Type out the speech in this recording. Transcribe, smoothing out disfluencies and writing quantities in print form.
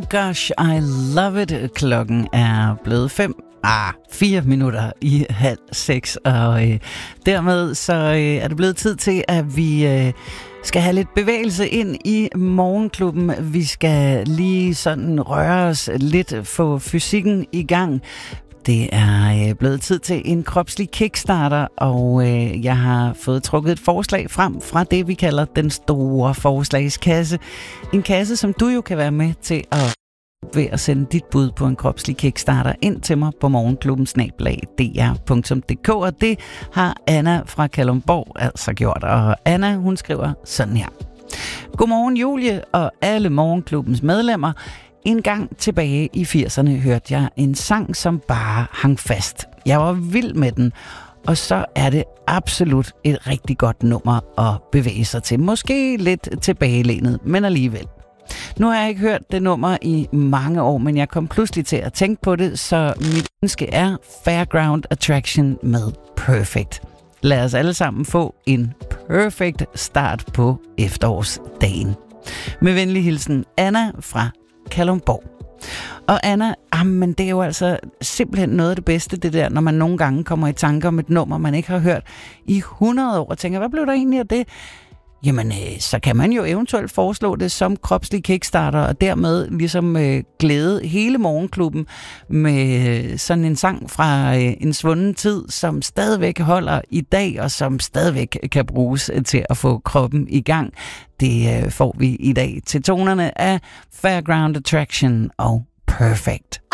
Gosh, I love it. Klokken er blevet 4 minutter i 5:30, og dermed så er det blevet tid til, at vi skal have lidt bevægelse ind i morgenklubben. Vi skal lige sådan røre os lidt, få fysikken i gang. Det er blevet tid til en kropslig kickstarter, og jeg har fået trukket et forslag frem fra det, vi kalder den store forslagskasse. En kasse, som du jo kan være med til at ved at sende dit bud på en kropslig kickstarter ind til mig på morgenklubbensnabel@dr.dk, og det har Anna fra Kalundborg altså gjort. Og Anna, hun skriver sådan her: Godmorgen Julie og alle morgenklubbens medlemmer. En gang tilbage i 80'erne hørte jeg en sang, som bare hang fast. Jeg var vild med den, og så er det absolut et rigtig godt nummer at bevæge sig til. Måske lidt tilbagelænet, men alligevel. Nu har jeg ikke hørt det nummer i mange år, men jeg kom pludselig til at tænke på det, så mit ønske er Fairground Attraction med Perfect. Lad os alle sammen få en perfect start på efterårsdagen. Med venlig hilsen, Anna fra Kalundborg. Og Anna, men det er jo altså simpelthen noget af det bedste, det der, når man nogle gange kommer i tanker om et nummer, man ikke har hørt i 100 år, og tænker, hvad blev der egentlig af det? Jamen, så kan man jo eventuelt foreslå det som kropslig kickstarter, og dermed ligesom glæde hele morgenklubben med sådan en sang fra en svunden tid, som stadigvæk holder i dag, og som stadigvæk kan bruges til at få kroppen i gang. Det får vi i dag til tonerne af Fairground Attraction og Perfect.